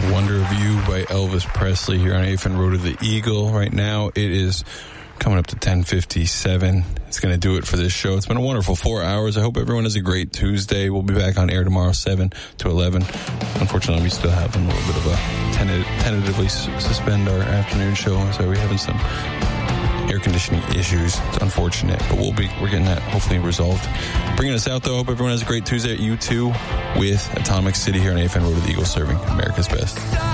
Wonder of You by Elvis Presley here on AFN Road to the Eagle. Right now, it is coming up to 10:57. It's going to do it for this show. It's been a wonderful 4 hours. I hope everyone has a great Tuesday. We'll be back on air tomorrow, 7 to 11. Unfortunately, we still have a little bit of a tentatively suspend our afternoon show. So we're having some air conditioning issues. It's unfortunate, but we're getting that hopefully resolved. Bringing us out, though. Hope everyone has a great Tuesday at U2 with Atomic City here on AFN Road to the Eagle, serving America's best.